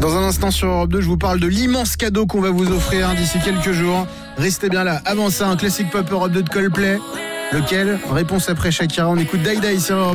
Dans un instant sur Europe 2, je vous parle de l'immense cadeau qu'on va vous offrir d'ici quelques jours. Restez bien là. Avant ça, un classique pop Europe 2 de Coldplay. Lequel ? Réponse après Shakira. On écoute Die Die sur Europe 2.